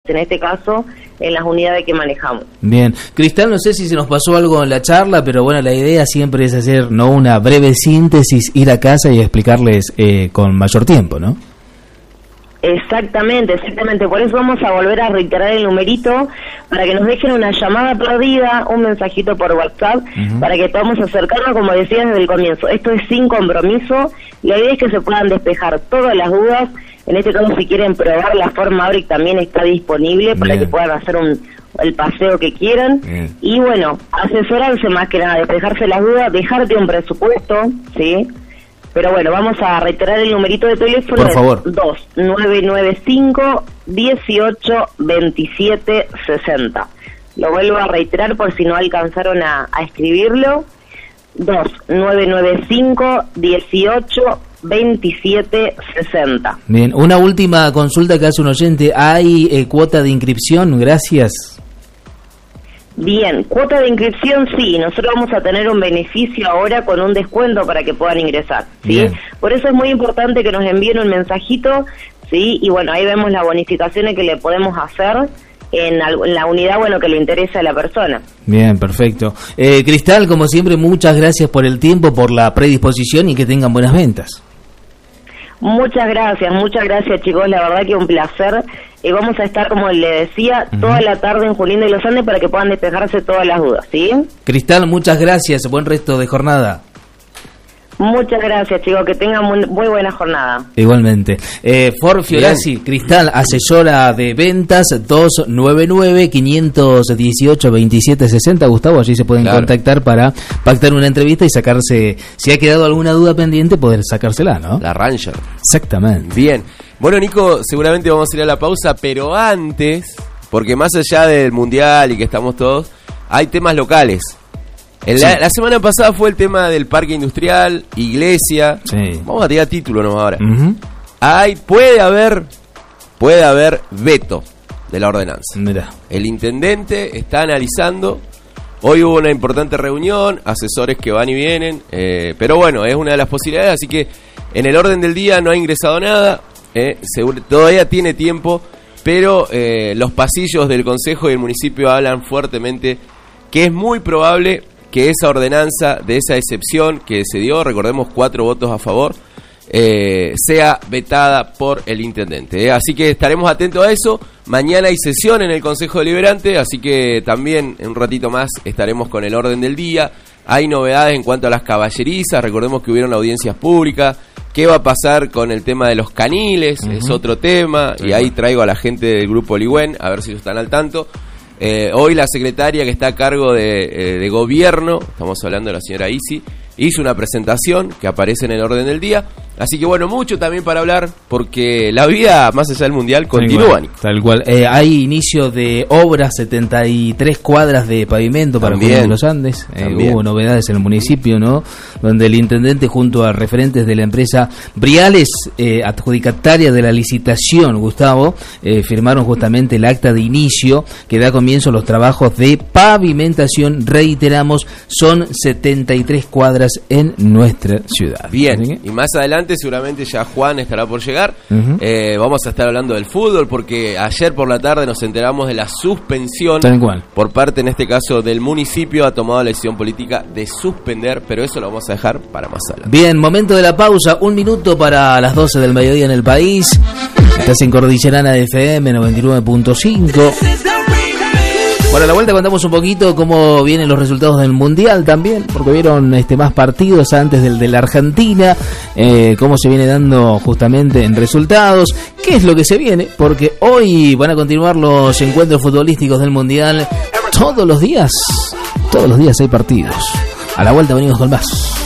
en este caso en las unidades que manejamos. Bien, Cristal, no sé si se nos pasó algo en la charla, pero bueno, la idea siempre es hacer no una breve síntesis, ir a casa y explicarles con mayor tiempo, ¿no? Exactamente, por eso vamos a volver a reiterar el numerito para que nos dejen una llamada perdida, un mensajito por WhatsApp, para que podamos acercarnos, como decía desde el comienzo. Esto es sin compromiso, la idea es que se puedan despejar todas las dudas. En este caso, si quieren probar la forma Abric, también está disponible para que puedan hacer el paseo que quieran. Y bueno, asesorarse más que nada, despejarse las dudas, dejarte un presupuesto, ¿sí? Pero bueno, vamos a reiterar el numerito de teléfono. Por favor. 2995-182760. Lo vuelvo a reiterar por si no alcanzaron a escribirlo. 2995-182760. Bien, una última consulta que hace un oyente. ¿Hay cuota de inscripción? Gracias. Bien, cuota de inscripción sí, nosotros vamos a tener un beneficio ahora con un descuento para que puedan ingresar, ¿sí? Bien. Por eso es muy importante que nos envíen un mensajito, ¿sí? Y bueno, ahí vemos las bonificaciones que le podemos hacer en la unidad, bueno, que le interesa a la persona. Bien, perfecto. Cristal, como siempre, muchas gracias por el tiempo, por la predisposición y que tengan buenas ventas. Muchas gracias chicos, la verdad que un placer. Vamos a estar, como le decía, toda la tarde en Junín de los Andes para que puedan despejarse todas las dudas, ¿sí? Cristal, muchas gracias, buen resto de jornada. Muchas gracias, chicos, que tengan muy buena jornada. Igualmente. For Fiorazzi, Cristal, asesora de ventas, 299-518-2760. Gustavo, allí se pueden contactar para pactar una entrevista y sacarse, si ha quedado alguna duda pendiente, poder sacársela, ¿no? La Ranger. Exactamente. Bien. Bueno, Nico, seguramente vamos a ir a la pausa, pero antes, porque más allá del Mundial y que estamos todos, hay temas locales. La semana pasada fue el tema del parque industrial, iglesia. Sí. Vamos a tirar título nomás ahora. Puede haber veto de la ordenanza. Mirá. El intendente está analizando. Hoy hubo una importante reunión, asesores que van y vienen, pero bueno, es una de las posibilidades, así que en el orden del día no ha ingresado nada, todavía tiene tiempo, pero los pasillos del Consejo y el municipio hablan fuertemente que es muy probable que esa ordenanza de esa excepción que se dio, recordemos 4 votos a favor, sea vetada por el intendente. Así que estaremos atentos a eso. Mañana hay sesión en el Consejo Deliberante, así que también en un ratito más estaremos con el orden del día. Hay novedades en cuanto a las caballerizas, recordemos que hubieron audiencias públicas. ¿Qué va a pasar con el tema de los caniles? Es otro tema, y ahí traigo a la gente del Grupo Ligüen, a ver si están al tanto. Hoy la secretaria que está a cargo de gobierno, estamos hablando de la señora Isi, hizo una presentación que aparece en el orden del día. Así que bueno, mucho también para hablar, porque la vida más allá del Mundial continúa. Tal cual. Hay inicio de obras, 73 cuadras de pavimento para Junín de los Andes. Hubo novedades en el municipio, ¿no? Donde el intendente junto a referentes de la empresa Briales, adjudicataria de la licitación, Gustavo, firmaron justamente el acta de inicio que da comienzo a los trabajos de pavimentación. Reiteramos, son 73 cuadras en nuestra ciudad. Bien, y más adelante seguramente ya Juan estará por llegar. Vamos a estar hablando del fútbol, porque ayer por la tarde nos enteramos de la suspensión por parte, en este caso, del municipio. Ha tomado la decisión política de suspender, pero eso lo vamos a dejar para más adelante. Bien, momento de la pausa, 1 minuto para las 12 del mediodía en el país. Estás en Cordillerana de FM 99.5. Bueno, a la vuelta contamos un poquito cómo vienen los resultados del Mundial también, porque vieron más partidos antes del de la Argentina, cómo se viene dando justamente en resultados, qué es lo que se viene, porque hoy van a continuar los encuentros futbolísticos del Mundial todos los días hay partidos. A la vuelta venimos con más.